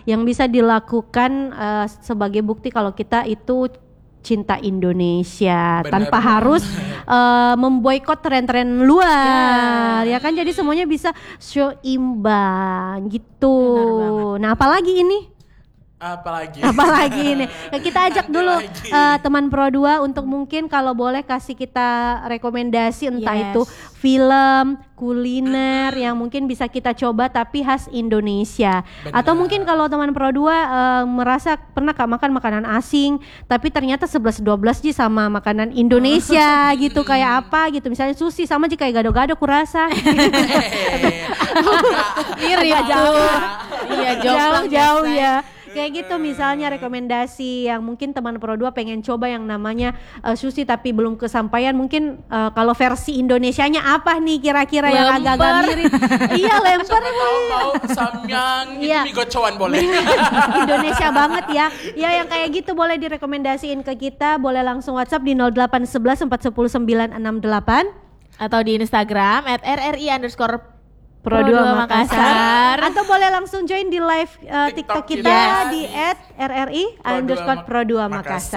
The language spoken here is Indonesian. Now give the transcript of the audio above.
yang bisa dilakukan sebagai bukti kalau kita itu cinta Indonesia. Bener. Tanpa harus memboikot tren-tren luar, ya kan? Jadi semuanya bisa seimbang gitu. Nah, apalagi ini? Apalagi ini. Kita ajak dulu teman Pro 2 untuk mungkin kalau boleh kasih kita rekomendasi entah itu film, kuliner yang mungkin bisa kita coba tapi khas Indonesia. Bener. Atau mungkin kalau teman Pro 2 merasa pernah makan makanan asing tapi ternyata 11-12 sama makanan Indonesia gitu, kayak apa gitu. Misalnya sushi sama aja kayak gado-gado kurasa. Agak jauh. Iya, jauh ya. Kayak gitu misalnya rekomendasi yang mungkin teman Pro 2 pengen coba yang namanya sushi tapi belum kesampaian, mungkin kalau versi Indonesianya apa nih kira-kira yang agak-agak mirip. Iya, lemper. Mau samyang, itu mie gocoan boleh. Indonesia banget ya. Ya yang kayak gitu boleh direkomendasiin ke kita, boleh langsung WhatsApp di 0811 410 968 atau di Instagram @rri_. Pro 2 Makassar. Atau boleh langsung join di live TikTok kita di @rri_pro2 Makassar.